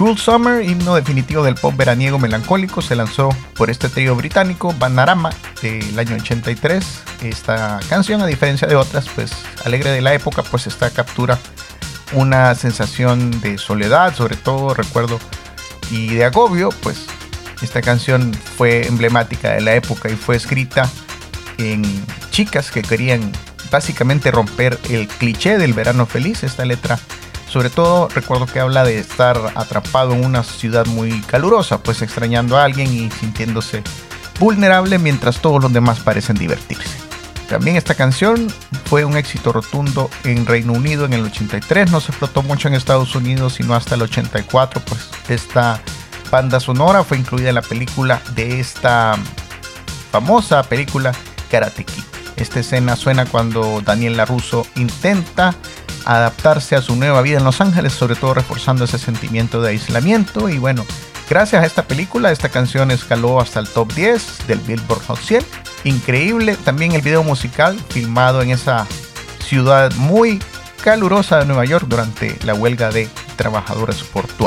Cruel Summer, himno definitivo del pop veraniego melancólico, se lanzó por este trío británico Bananarama del año 83. Esta canción, a diferencia de otras, pues alegre de la época, pues esta captura una sensación de soledad, sobre todo recuerdo, y de agobio. Pues esta canción fue emblemática de la época y fue escrita en chicas que querían básicamente romper el cliché del verano feliz. Esta letra, sobre todo, recuerdo que habla de estar atrapado en una ciudad muy calurosa, pues extrañando a alguien y sintiéndose vulnerable mientras todos los demás parecen divertirse. También esta canción fue un éxito rotundo en Reino Unido en el 83, no se explotó mucho en Estados Unidos sino hasta el 84, pues esta banda sonora fue incluida en la película de esta famosa película Karate Kid. Esta escena suena cuando Daniel LaRusso intenta adaptarse a su nueva vida en Los Ángeles, sobre todo reforzando ese sentimiento de aislamiento. Y bueno, gracias a esta película, esta canción escaló hasta el top 10 del Billboard Hot 100. Increíble también el video musical filmado en esa ciudad muy calurosa de Nueva York durante la huelga de trabajadores portuarios.